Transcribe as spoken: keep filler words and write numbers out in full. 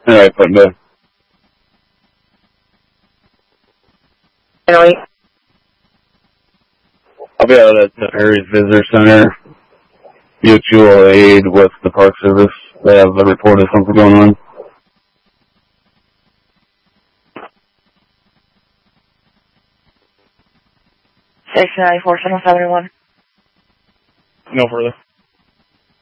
Alright, put the. Anyway. I'll be out at the Harry's Visitor Center. Mutual aid with the Park Service. They have a report of something going on. six nine four seven seven one. No further.